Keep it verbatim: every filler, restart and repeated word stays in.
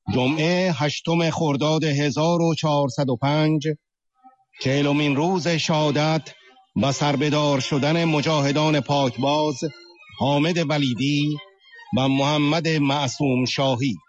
جمعه هشتم خرداد هزار و چهارصد و پنج، چهلمین روز شهادت و سربدار شدن مجاهدان پاکباز حامد ولیدی و محمد معصوم شاهی.